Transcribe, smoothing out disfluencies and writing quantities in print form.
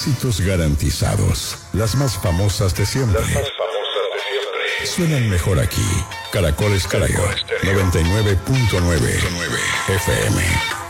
éxitos garantizados. Las más famosas de siempre. Suenan mejor aquí. Caracol Estéreo 99.9 FM.